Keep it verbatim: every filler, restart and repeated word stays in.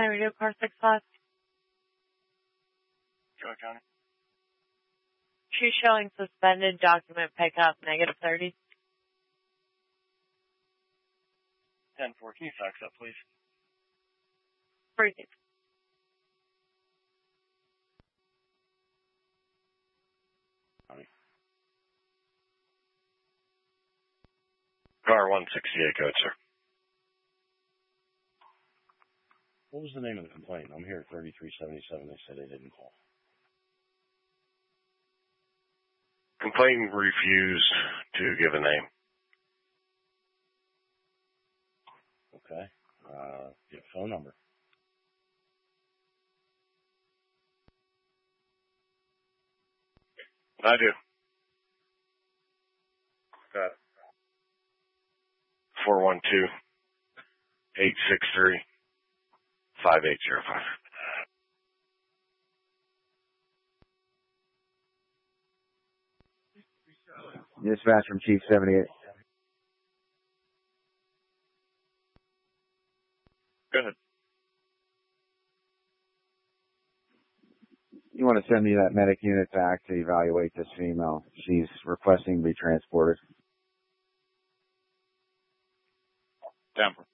Can we do car six five? Go ahead, County. She's showing suspended document pickup, negative thirty. ten four, can you fax that, please? Freezing. Car one sixty-eight, code, sir. What was the name of the complaint? I'm here at thirty-three seventy-seven. They said they didn't call. Complainant refused to give a name. Okay. Uh, get a phone number. I do. Got it. four one two, eight six three, five eight zero five. Dispatch from Chief seventy-eight. Go ahead. You want to send me that medic unit back to evaluate this female. She's requesting to be transported. Denver.